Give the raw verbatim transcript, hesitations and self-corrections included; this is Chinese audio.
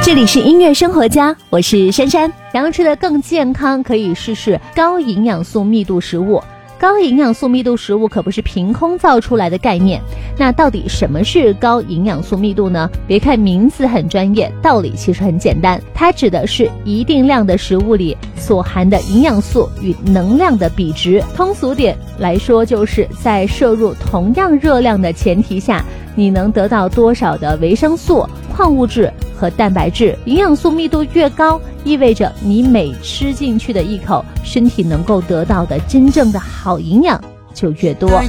这里是音乐生活家，我是珊珊。想要吃得更健康，可以试试高营养素密度食物。高营养素密度食物可不是凭空造出来的概念。那到底什么是高营养素密度呢？别看名字很专业，道理其实很简单。它指的是一定量的食物里所含的营养素与能量的比值。通俗点来说，就是在摄入同样热量的前提下，你能得到多少的维生素、矿物质和蛋白质。营养素密度越高，意味着你每吃进去的一口，身体能够得到的真正的好营养就越多。